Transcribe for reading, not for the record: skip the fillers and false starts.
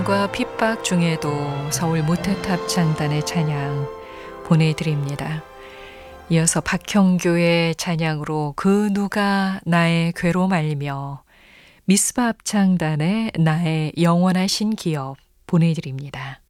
고난과 핍박 중에도 서울 모태탑 창단의 찬양 보내드립니다. 이어서 박형규의 찬양으로 그 누가 나의 괴로움 알리며 미스바 합창단의 나의 영원하신 기업 보내드립니다.